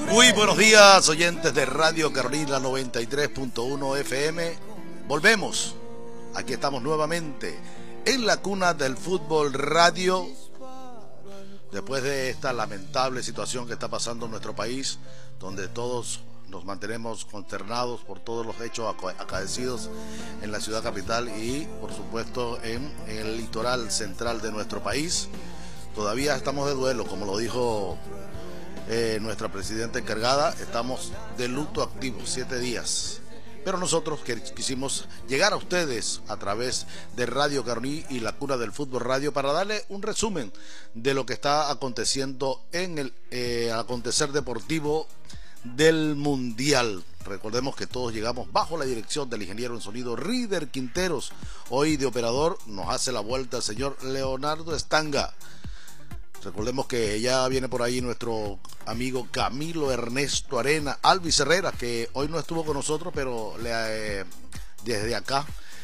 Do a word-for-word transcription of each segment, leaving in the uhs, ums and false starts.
Muy buenos días, oyentes de Radio Carolina noventa y tres punto uno F M. Volvemos. Aquí estamos nuevamente en la cuna del fútbol radio. Después de esta lamentable situación que está pasando en nuestro país, donde todos nos mantenemos consternados por todos los hechos acaecidos en la ciudad capital y, por supuesto, en, en el litoral central de nuestro país. Todavía estamos de duelo, como lo dijo eh, nuestra presidenta encargada. Estamos de luto activo, siete días. Pero nosotros que quisimos llegar a ustedes a través de Radio Carolina y la cuna del fútbol radio para darle un resumen de lo que está aconteciendo en el eh, acontecer deportivo del Mundial. Recordemos que todos llegamos bajo la dirección del ingeniero en sonido Rider Quinteros. Hoy de operador nos hace la vuelta el señor Leonardo Estanga. Recordemos que ya viene por ahí nuestro amigo Camilo Ernesto Arena, Alvis Herrera, que hoy no estuvo con nosotros, pero le, eh, desde acá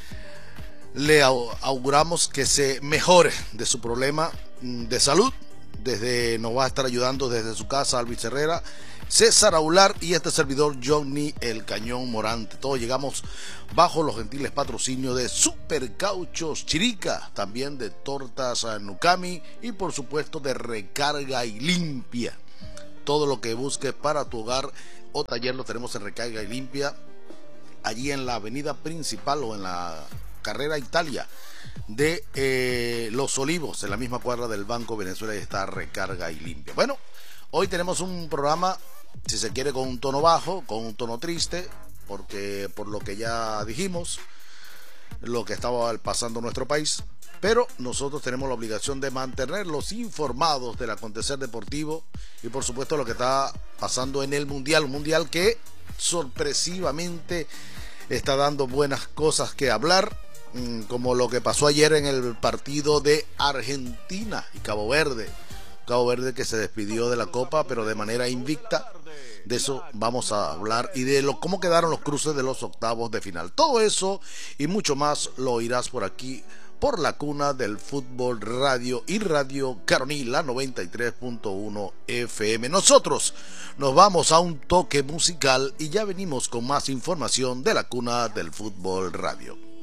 le auguramos que se mejore de su problema de salud. Desde nos va a estar ayudando desde su casa Alvis Herrera, César Aular y este servidor Johnny El Cañón Morante. Todos llegamos bajo los gentiles patrocinios de Supercauchos Chirica, también de Tortas Nucami y por supuesto de Recarga y Limpia. Todo lo que busques para tu hogar o taller lo tenemos en Recarga y Limpia, allí en la avenida principal o en la carrera Italia de eh, Los Olivos, en la misma cuadra del Banco Venezuela, está Recarga y Limpia. Bueno, hoy tenemos un programa, si se quiere, con un tono bajo, con un tono triste, porque por lo que ya dijimos, lo que estaba pasando en nuestro país, pero nosotros tenemos la obligación de mantenerlos informados del acontecer deportivo y por supuesto lo que está pasando en el Mundial, un Mundial que sorpresivamente está dando buenas cosas que hablar, como lo que pasó ayer en el partido de Argentina y Cabo Verde. Cabo Verde que se despidió de la Copa, pero de manera invicta. De eso vamos a hablar y de lo, cómo quedaron los cruces de los octavos de final. Todo eso y mucho más lo oirás por aquí, por la cuna del fútbol radio y Radio Carolina noventa y tres punto uno F M. Nosotros nos vamos a un toque musical y ya venimos con más información de la cuna del fútbol radio.